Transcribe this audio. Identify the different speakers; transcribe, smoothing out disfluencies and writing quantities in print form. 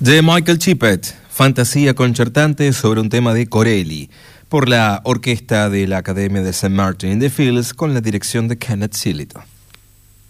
Speaker 1: De Michael Tippett, fantasía concertante sobre un tema de Corelli, por la orquesta de la Academia de St. Martin in the Fields con la dirección de Kenneth Sillito.